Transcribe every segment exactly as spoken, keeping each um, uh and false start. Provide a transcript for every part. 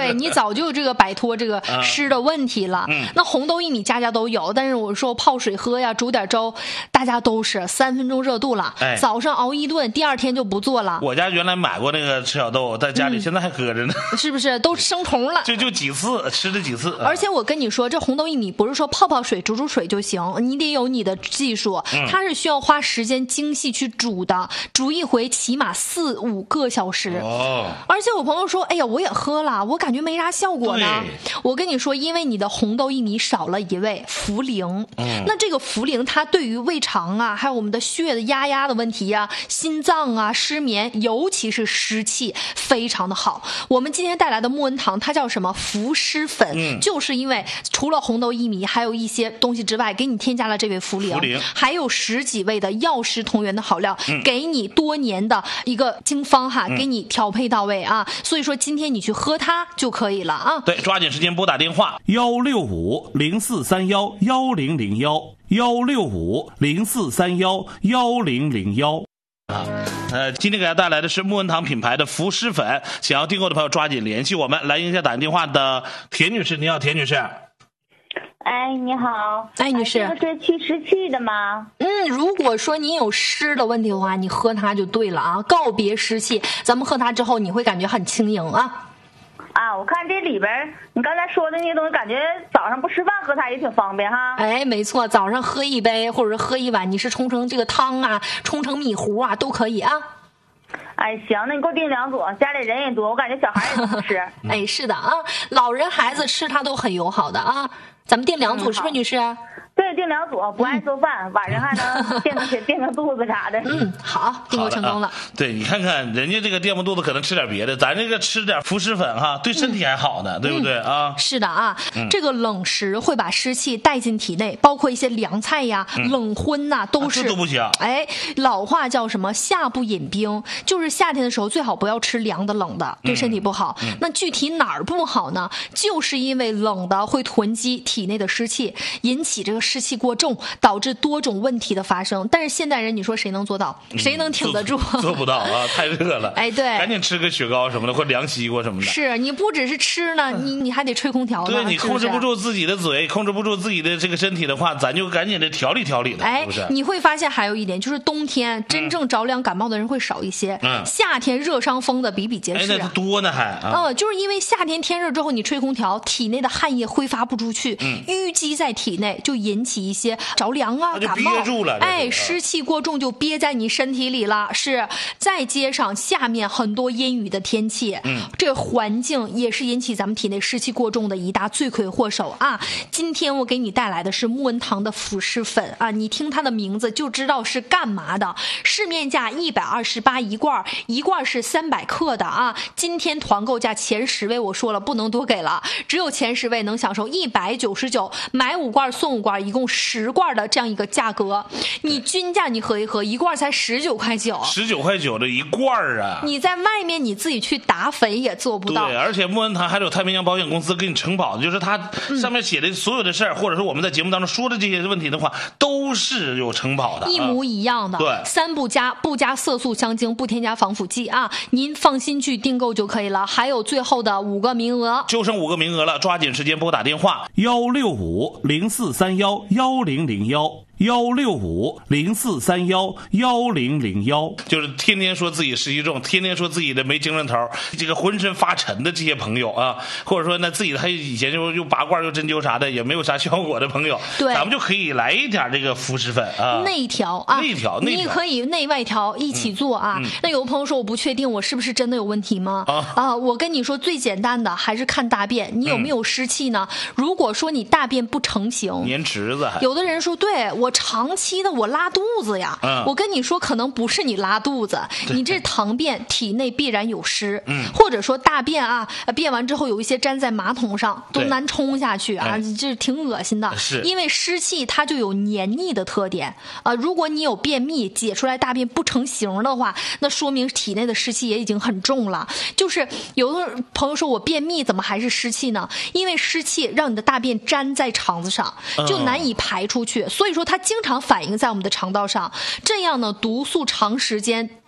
对你早就这个摆脱这个湿的问题了。嗯、那红豆薏米家家都有，但是我说泡水喝呀，煮点粥，大家都是三分钟热度了。哎、早上熬一顿，第二天就不做了。 我家原来买过那个赤小豆，在家里现在还搁着呢。 嗯、是不是都生虫了？ 就就几次吃了几次。 而且我跟你说，这红豆薏米不是说泡泡水、煮煮水就行，你得有你的技术，嗯、它是需要花时间精细去煮的，煮一回起码四五个小时。哦。而且我朋友说，哎呀，我也喝了，我感觉没啥效果呢。我跟你说，因为你的红豆薏米少了一味茯苓，嗯、那这个茯苓它对于胃肠啊，还有我们的血的压压的问题啊、心脏啊、失眠，尤其是湿气，非常的好。我们今天带来的木恩堂，它叫什么？伏湿粉，嗯、就是因为除了红豆薏米，还有一些东西之外，给你添加了这味茯苓，茯苓还有十几味的药食同源的好料，嗯、给你多年的一个经方哈，嗯、给你调配到位啊。所以说今天你去喝它就可以了啊。 对，抓紧时间拨打电话幺六五零四三幺幺零零幺幺六五零四三幺幺零零幺。啊，呃，今天给大家带来的是木恩堂品牌的伏湿粉，想要订购的朋友抓紧联系我们。来，应下打电话的田女士，你好，田女士。 哎，你好， 哎，女士， 这是去湿气的吗？ 嗯，如果说您有湿的问题的话，你喝它就对了啊，告别湿气，咱们喝它之后，你会感觉很轻盈啊。 啊，我看这里边你刚才说的那些东西，感觉早上不吃饭喝它也挺方便哈。 哎，没错，早上喝一杯或者是喝一碗，你是冲成这个汤啊，冲成米糊啊，都可以啊。 哎，行，那你给我订两组，家里人也多，我感觉小孩也能吃。 哎，是的啊，老人孩子吃它都很友好的啊。咱们订两组、嗯、是不是，女士？ 对，订两组，不爱做饭，嗯、晚上还能垫个垫个肚子啥的。 嗯，好，订购成功了。 啊、对，你看看人家这个垫不肚子，可能吃点别的，咱这个吃点伏湿粉哈，对身体还好呢，嗯、对不对啊？ 是的啊，嗯、这个冷食会把湿气带进体内，包括一些凉菜呀、嗯、冷荤呐、啊，都是、 啊、这都不行。 哎，老话叫什么？夏不饮冰，就是夏天的时候最好不要吃凉的、冷的，对身体不好。嗯嗯、那具体哪儿不好呢？就是因为冷的会囤积体内的湿气，引起这个湿气过重。导致多种问题的发生，但是现代人你说谁能做到？谁能挺得住？ 嗯、做, 做不到啊，太热了。 哎，对， 赶紧吃个雪糕什么的，或凉西瓜什么的。 是你不只是吃呢，你你还得吹空调呢。 对，你控制不住自己的嘴，控制不住自己的这个身体的话，咱就赶紧的调理调理的。 哎， 是不是？ 你会发现还有一点，就是冬天真正着凉感冒的人会少一些，嗯、夏天热伤风的比比皆是、啊。 哎，那多呢还。 嗯、呃，就是因为夏天天热之后，你吹空调，体内的汗液挥发不出去，嗯、淤积在体内，就引起一些着凉啊、感冒。 憋住了， 哎，湿气过重就憋在你身体里了。是，再接上下面很多阴雨的天气，嗯，这个环境也是引起咱们体内湿气过重的一大罪魁祸首啊。今天我给你带来的是木恩堂的伏湿粉啊，你听它的名字就知道是干嘛的。市面价一百二十八一罐，一罐是三百克的啊。今天团购价前十位我说了不能多给了，只有前十位能享受一百九十九，买五罐送五罐，一共十罐的这样一个价格。你均价你喝一喝，一罐才十九块九， 十九块九的一罐啊！ 你在外面你自己去打粉也做不到。 对，而且木恩堂还有太平洋保险公司给你承保的，就是它上面写的所有的事儿，嗯、或者说我们在节目当中说的这些问题的话，都是有承保的， 一模一样的。 啊、对， 三不加，不加色素、香精，不添加防腐剂啊！您放心去订购就可以了。还有最后的五个名额， 就剩五个名额了，抓紧时间拨打电话幺六五零四三幺幺零零幺。幺六五零四三幺幺零零幺，就是天天说自己湿气重，天天说自己的没精神头，这个浑身发沉的这些朋友啊，或者说呢自己他以前就又拔罐又针灸啥的也没有啥效果的朋友，对，咱们就可以来一点这个伏湿粉啊， 内调啊， 内调， 你可以内外调一起做啊。嗯嗯、那有的朋友说我不确定我是不是真的有问题吗？啊啊，我跟你说最简单的还是看大便，你有没有湿气呢？嗯、如果说你大便不成形， 粘池子还， 有的人说对我长期的我拉肚子呀，嗯、我跟你说可能不是你拉肚子，你这溏便体内必然有湿，嗯、或者说大便啊便完之后有一些粘在马桶上都难冲下去啊，这挺恶心的。是因为湿气它就有黏腻的特点啊，如果你有便秘解出来大便不成形的话，那说明体内的湿气也已经很重了。就是有的朋友说我便秘怎么还是湿气呢？因为湿气让你的大便粘在肠子上，就难以排出去，所以说它经常反映在我们的肠道上，这样呢毒素长时间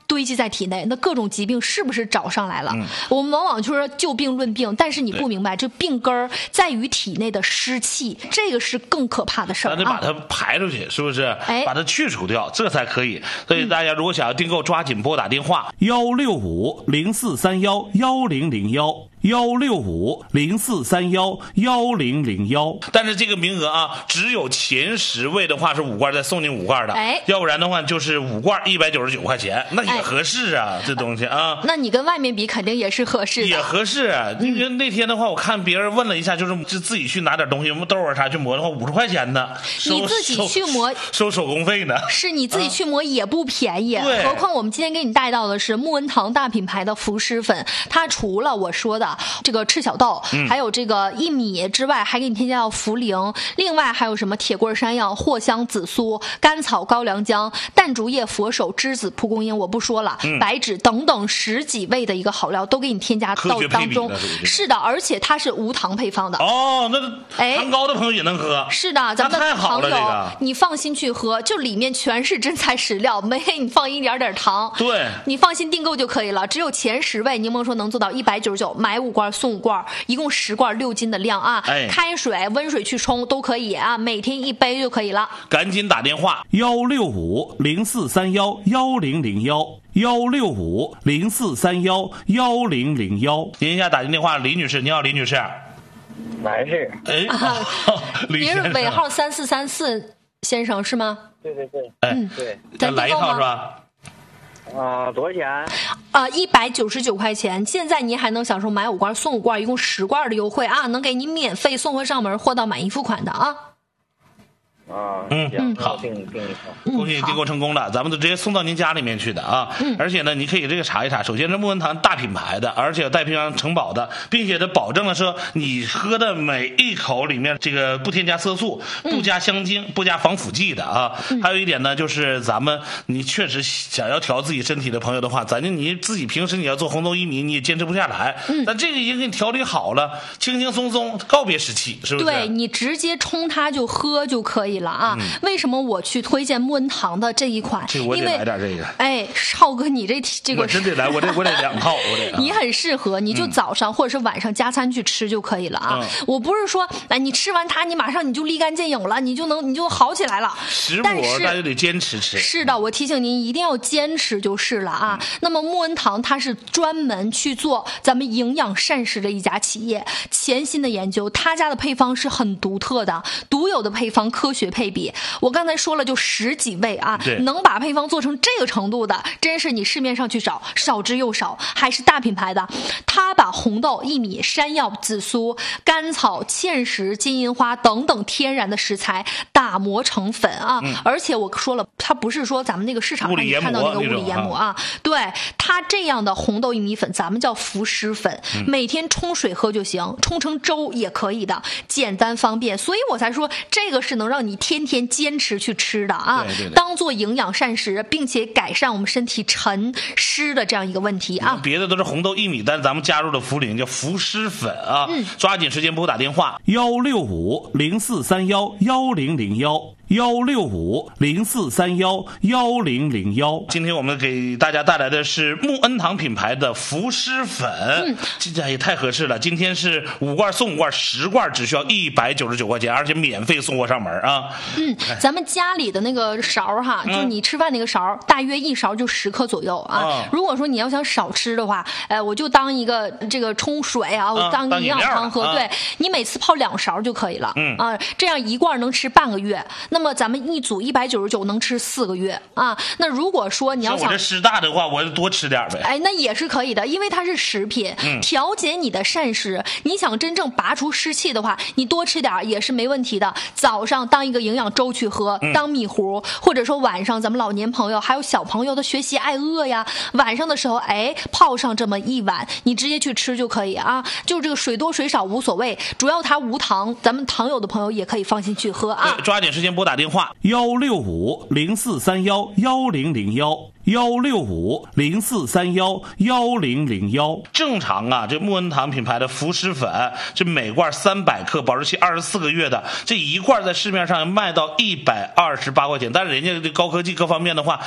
堆积在体内，那各种疾病是不是找上来了？嗯、我们往往就是说就病论病，但是你不明白，这病根儿在于体内的湿气，这个是更可怕的事儿、啊。 咱得把它排出去，是不是？ 哎， 把它去除掉，这才可以。所以大家如果想要订购，抓紧拨打电话幺六五零四三幺幺零零幺。幺六五零四三幺幺零零幺，但是这个名额啊，只有前十位的话是五罐再送您五罐的， 哎， 要不然的话就是五罐一百九十九块钱，那也合适啊，哎、这东西啊。 那你跟外面比，肯定也是合适的， 也合适。因为那天的话，我看别人问了一下，就是就自己去拿点东西，豆啊啥去磨的话，五十块钱呢。 你自己去磨收手工费呢？是你自己去磨也不便宜， 啊、 何况我们今天给你带到的是木恩堂大品牌的浮湿粉，它除了我说的这个赤小豆、嗯、还有这个薏米之外，还给你添加到茯苓，另外还有什么铁棍山药、藿香紫苏、甘草高良姜、淡竹叶佛手、栀子蒲公英，我不说了、嗯、白芷等等十几味的一个好料都给你添加到当中。 是, 是的，而且它是无糖配方的哦，那糖高的朋友也能喝、哎、 是的，咱们的糖友、这个、你放心去喝，就里面全是真材实料，没给你放一点点糖， 对， 你放心订购就可以了。只有前十位柠檬说能做到一百九十九，买五罐送五罐，一共十罐六斤的量啊、哎、开水温水去冲都可以啊，每天一杯就可以了。 赶紧打电话幺六五零四三幺幺零零幺幺六五零四三幺幺零零幺。您一下打进电话，李女士，你好，李女士。 男士。 哎， 啊、您是尾号三四三四先生是吗？ 对对对。 哎， 嗯， 对。 咱来一套是吧？ 啊、呃，多少钱？ 啊，一百九十九块钱。现在您还能享受买五罐送五罐，一共十罐的优惠啊，能给您免费送货上门，货到满意付款的啊。 啊， 嗯嗯， 好， 订订一套， 恭喜你订购成功了，咱们都直接送到您家里面去的啊。嗯，而且呢，你可以这个查一查，首先是木恩堂大品牌的，而且带配方承保的，并且它保证了说你喝的每一口里面这个不添加色素、不加香精、不加防腐剂的啊。嗯、还有一点呢，就是咱们你确实想要调自己身体的朋友的话，咱就你自己平时你要做红豆薏米，你也坚持不下来。嗯，但这个已经给你调理好了，轻轻松松告别时期，是不是？ 对，你直接冲它就喝就可以了啊。嗯、为什么我去推荐木恩堂的这一款？ 这我得来点这个。 哎，少哥，你这这个我真得来，我这我得两套，我得。 你很适合，你就早上或者是晚上加餐去吃就可以了啊。嗯、我不是说，哎，你吃完它，你马上你就立竿见影了，你就能你就好起来了。 食补大家得坚持吃。 是的，我提醒您一定要坚持就是了啊。嗯、那么木恩堂它是专门去做咱们营养膳食的一家企业，潜心的研究，他家的配方是很独特的，独有的配方，科学配比。我刚才说了，就十几位啊，能把配方做成这个程度的，真是你市面上去找少之又少，还是大品牌的。他把红豆、薏米、山药、紫苏、甘草、芡实、金银花等等天然的食材打磨成粉啊，嗯、而且我说了，它不是说咱们那个市场上你看到那个物理研磨啊，对，它这样的红豆薏米粉，咱们叫浮湿粉，嗯、每天冲水喝就行，冲成粥也可以的，简单方便，所以我才说这个是能让你天天坚持去吃的啊， 对对对， 当做营养膳食，并且改善我们身体沉湿的这样一个问题啊。 别的都是红豆薏米，但是咱们加入了茯苓，叫浮湿粉啊。嗯、抓紧时间拨打电话幺六五零四三幺幺零零幺幺六五零四三幺幺零零幺。今天我们给大家带来的是木恩堂品牌的浮湿粉，嗯，这家也太合适了。今天是五罐送五罐，十罐只需要一百九十九块钱，而且免费送货上门啊。 嗯，咱们家里的那个勺哈，嗯、就你吃饭那个勺，大约一勺就十克左右啊。嗯、如果说你要想少吃的话，呃，我就当一个这个冲水啊，我当营养汤喝。 嗯、 对，你每次泡两勺就可以了。 嗯啊，这样一罐能吃半个月。那么咱们一组一百九十九能吃四个月啊。那如果说你要想我这湿大的话，我就多吃点呗。 哎，那也是可以的，因为它是食品，嗯、调节你的膳食。你想真正拔除湿气的话，你多吃点也是没问题的。早上当一个营养粥去喝，嗯、当米糊，或者说晚上咱们老年朋友还有小朋友的学习爱饿呀，晚上的时候哎泡上这么一碗，你直接去吃就可以啊。就这个水多水少无所谓，主要它无糖，咱们糖友的朋友也可以放心去喝啊。 抓紧时间拨打电话幺六五零四三幺幺零零幺幺六五零四三幺幺零零幺。正常啊，这木恩堂品牌的浮湿粉，这每罐三百克，保质期二十四个月的，这一罐在市面上卖到一百二十八块钱，但是人家这高科技各方面的话，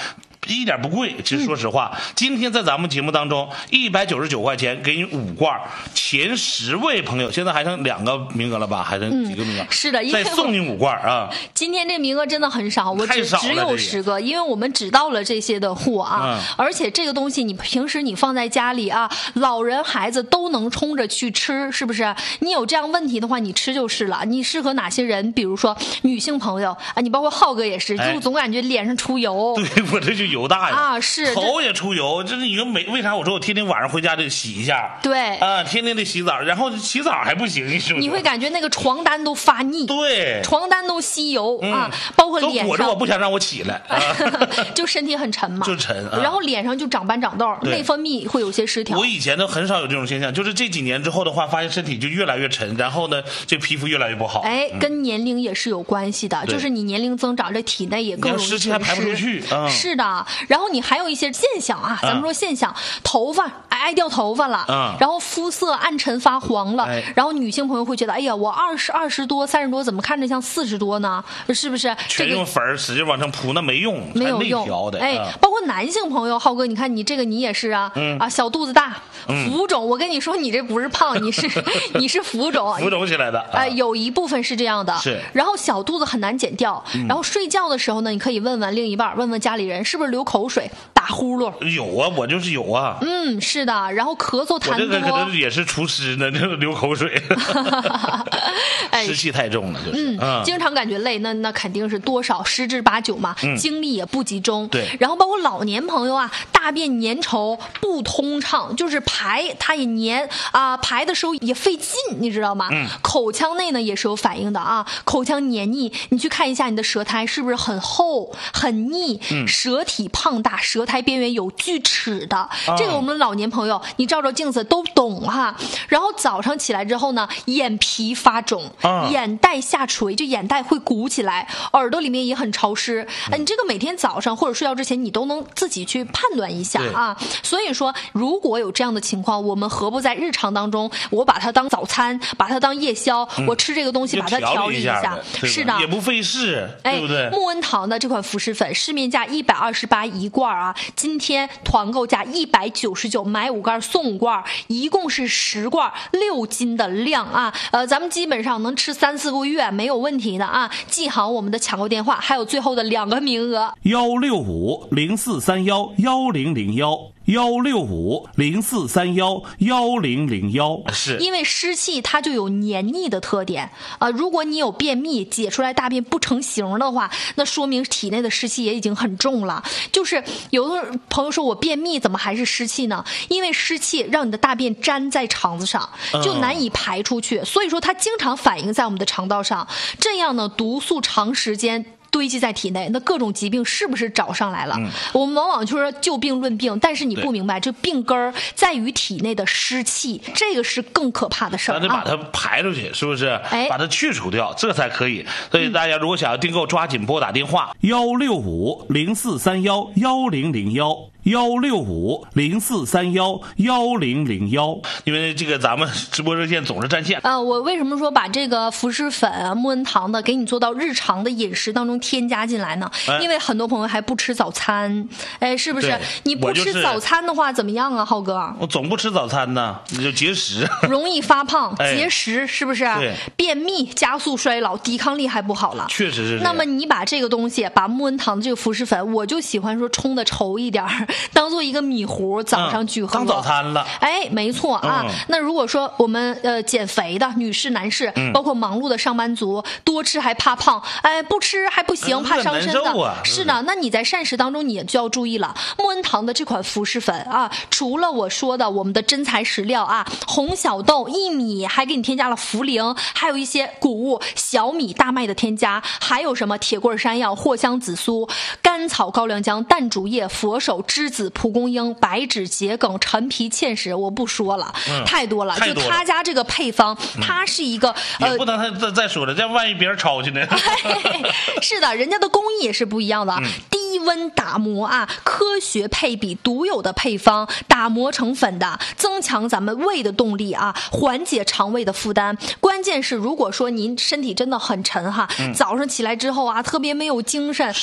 一点不贵。其实说实话，嗯、今天在咱们节目当中，一百九十九块钱给你五罐，前十位朋友，现在还剩两个名额了吧？还剩几个名额？ 嗯、是的， 再送你五罐啊！ 今天这名额真的很少，我只只有十个，因为我们只到了这些的货啊。嗯、而且这个东西你平时你放在家里啊，老人孩子都能冲着去吃，是不是？你有这样问题的话，你吃就是了。你适合哪些人？比如说女性朋友啊，你包括浩哥也是，就总感觉脸上出油。 哎、对，我这就油大呀啊，是头也出油。这是你说没为啥？我说我天天晚上回家得洗一下， 对啊，天天得洗澡，然后洗澡还不行，你是不是？ 你会感觉那个床单都发腻， 对， 床单都吸油、 嗯、 啊，包括脸上。 裹着我不想让我起来，啊、 就身体很沉嘛， 就沉、啊， 然后脸上就长斑长痘，内分泌会有些失调。 我以前都很少有这种现象，就是这几年之后的话，发现身体就越来越沉，然后呢，这皮肤越来越不好。 哎，嗯、跟年龄也是有关系的，就是你年龄增长，这体内也更容易湿气还排不出去。 嗯、是的，然后你还有一些现象啊，咱们说现象，嗯、头发爱掉头发了，嗯、然后肤色暗沉发黄了，哎、然后女性朋友会觉得，哎呀，我二十二十多、三十多，怎么看着像四十多呢？是不是？ 全用粉儿使劲往上扑，那没用， 没有用的。 哎， 嗯、 包括男性朋友，浩哥，你看你这个你也是啊，嗯、啊，小肚子大，浮肿。我跟你说，你这不是胖，你是你是浮肿， 浮肿起来的。 哎、呃，有一部分是这样的。 是。 然后小肚子很难减掉，嗯、然后睡觉的时候呢，你可以问问另一半，问问家里人，是不是流口水、打呼噜？ 有啊，我就是有啊。 嗯，是的。然后咳嗽痰多。 我这个可能也是除湿呢，这个流口水。 哎、 湿气太重了，就是。 嗯，嗯经常感觉累，那那肯定是多少十之八九嘛，嗯、精力也不集中。 对。 然后包括老年朋友啊，大便粘稠不通畅，就是排它也粘啊、呃，排的时候也费劲，你知道吗？嗯。口腔内呢也是有反应的啊，口腔黏腻，你去看一下你的舌苔是不是很厚很腻，嗯、舌体胖大，舌苔边缘有锯齿的，啊、这个我们老年朋友你照照镜子都懂哈。然后早上起来之后呢，眼皮发肿，啊、眼袋下垂，就眼袋会鼓起来，耳朵里面也很潮湿。嗯、你这个每天早上或者睡觉之前，你都能自己去判断一下啊。所以说，如果有这样的情况，我们何不在日常当中，我把它当早餐，把它当夜宵，嗯、我吃这个东西把它调理一下，是的， 也不费事， 哎、 对不对？ 木恩堂的这款辅食粉，市面价一百二十八一罐啊，今天团购价一百九十九，买五罐送五罐，一共是十罐，六斤的量啊。呃，咱们基本上能吃三四个月没有问题的啊。记好我们的抢购电话，还有最后的两个名额： 幺六五零四三幺幺零零幺。幺六五零四三幺幺零零幺，是因为湿气它就有黏腻的特点啊、呃。如果你有便秘，解出来大便不成形的话，那说明体内的湿气也已经很重了。就是有的朋友说我便秘怎么还是湿气呢？因为湿气让你的大便粘在肠子上，就难以排出去，嗯、所以说它经常反映在我们的肠道上。这样呢，毒素长时间堆积在体内，那各种疾病是不是找上来了？嗯、我们往往就是说就病论病，但是你不明白，这病根儿在于体内的湿气，这个是更可怕的事儿。 咱得把它排出去，是不是？ 哎， 把它去除掉，这才可以。所以大家如果想要订购，抓紧拨打电话幺六五零四三幺幺零零幺。幺六五零四三幺幺零零幺，因为这个咱们直播热线总是占线。 呃，我为什么说把这个辅食粉木恩堂的给你做到日常的饮食当中添加进来呢？哎、因为很多朋友还不吃早餐，哎，是不是？你不吃早餐的话怎么样啊，浩哥？ 我总不吃早餐呢，你就节食， 容易发胖，节食、哎、是不是？ 对， 便秘加速衰老，抵抗力还不好了。 确实是。 那么你把这个东西，把木恩堂的这个辅食粉，我就喜欢说冲的稠一点，当做一个米糊，早上去喝、 嗯、当早餐了。 哎，没错啊。嗯、那如果说我们呃减肥的女士、男士，嗯、包括忙碌的上班族，多吃还怕胖，哎，不吃还不行，怕伤身的。 啊、 是的，那你在膳食当中你也就要注意了。木恩堂的这款辅食粉啊，除了我说的我们的真材实料啊，红小豆、薏米，还给你添加了茯苓，还有一些谷物，小米、大麦的添加，还有什么铁棍山药、藿香紫苏、甘草、高粱姜、淡竹叶、佛手、栀子、蒲公英、白芷、桔梗、陈皮、芡实，我不说了，嗯、太多了。 太多了。 就他家这个配方，嗯、它是一个也不能再再说了，这样万一别人抄去呢？ 是的，人家的工艺也是不一样的。嗯、低温打磨啊，科学配比，独有的配方，打磨成粉的，增强咱们胃的动力啊，缓解肠胃的负担。关键是，如果说您身体真的很沉哈，嗯、早上起来之后啊，特别没有精神， 是。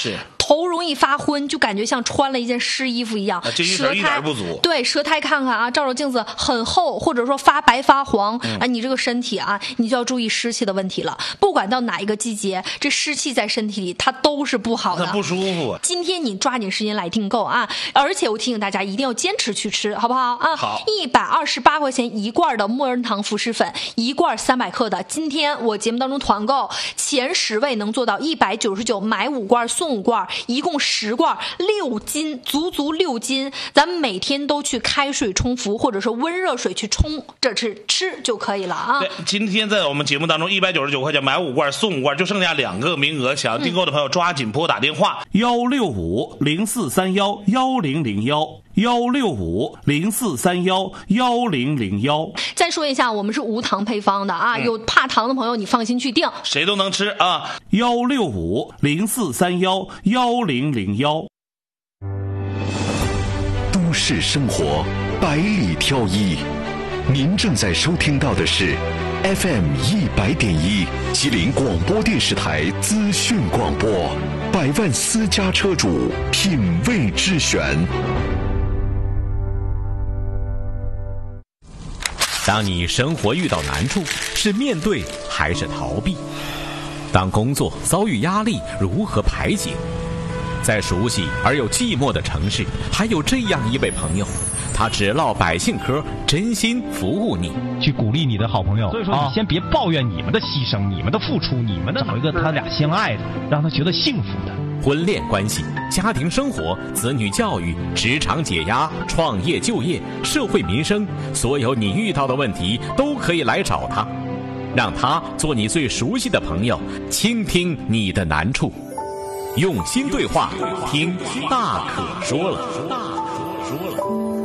头容易发昏，就感觉像穿了一件湿衣服一样， 啊、精神一点不足。 对，舌苔看看啊，照照镜子很厚，或者说发白发黄、嗯、啊，你这个身体啊，你就要注意湿气的问题了。不管到哪一个季节，这湿气在身体里它都是不好的， 它不舒服。 今天你抓紧时间来订购啊！而且我提醒大家一定要坚持去吃，好不好啊？ 好， 一百二十八块钱一罐的木仁堂辅食粉，一罐三百克的。今天我节目当中团购前十位能做到一百九十九，买五罐送五罐，一共十罐，六斤，足足六斤。咱们每天都去开水冲服，或者是温热水去冲着吃吃就可以了啊！ 对，今天在我们节目当中一百九十九块钱买五罐送五罐，就剩下两个名额，想要订购的朋友抓紧拨打电话幺六五零四三幺幺零零幺。幺六五零四三幺幺零零幺。 再说一下，我们是无糖配方的啊，嗯、有怕糖的朋友你放心去订， 谁都能吃啊。幺六五零四三幺幺零零幺。 都市生活百里挑一，您正在收听到的是 F M 一百点一吉林广播电视台资讯广播，百万私家车主品味之选。 当你生活遇到难处，是面对还是逃避？当工作遭遇压力，如何排解？在熟悉而又寂寞的城市，还有这样一位朋友，他只唠百姓嗑，真心服务你， 去鼓励你的好朋友。所以说，你先别抱怨你们的牺牲、你们的付出、你们的找一个他俩相爱的，让他觉得幸福的。 婚恋关系、家庭生活、子女教育、职场解压、创业就业、社会民生，所有你遇到的问题都可以来找他，让他做你最熟悉的朋友，倾听你的难处，用心对话，听大可说了。